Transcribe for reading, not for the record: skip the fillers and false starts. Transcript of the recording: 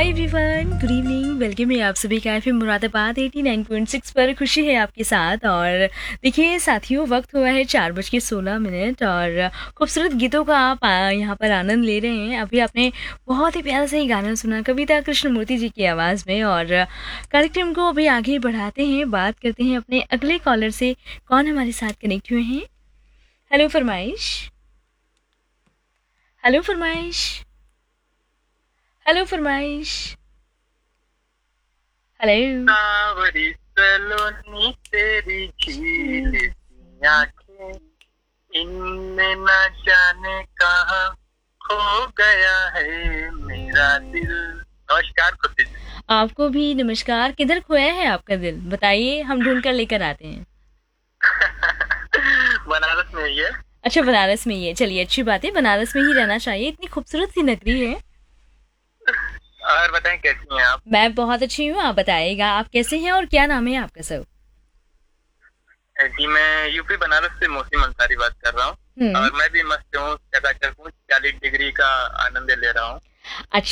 Hi everyone, good evening. Welcome है आप सभी का एफएम मुरादाबाद 89.6 पर। खुशी है आपके साथ। और देखिए साथियों, वक्त हुआ है 4:16 और खूबसूरत गीतों का आप यहाँ पर आनंद ले रहे हैं। अभी आपने बहुत ही प्यारा सा ही गाना सुना कविता कृष्णमूर्ति जी की आवाज़ में। और कार्यक्रम को अभी आगे बढ़ाते हैं, बात करते हैं अपने अगले कॉलर से। कौन हमारे साथ कनेक्ट हुए हैं? हेलो फरमाइश, हेलो फरमाइश, हेलो फरमाइश, हेलो। सावरी सलोनी तेरी झील सी आंखें, इनमें न जाने कहाँ खो गया है मेरा दिल। नमस्कार खुशी जी। आपको भी नमस्कार। किधर खोया है आपका दिल? बताइए, हम ढूंढ कर लेकर आते हैं। बनारस में ही है। अच्छा, बनारस में ही है। चलिए, अच्छी बात है, बनारस में ही रहना चाहिए, इतनी खूबसूरत सी नगरी है। और बताएं कैसी हैं आप? मैं बहुत अच्छी हूँ, आप बताइएगा आप कैसे हैं और क्या नाम है आपका सर? जी मैं यूपी बनारस से मोहसिन अंसारी बात कर रहा हूँ। हम्म। और मैं भी मस्त हूँ, चकाचक हूँ। 40 डिग्री का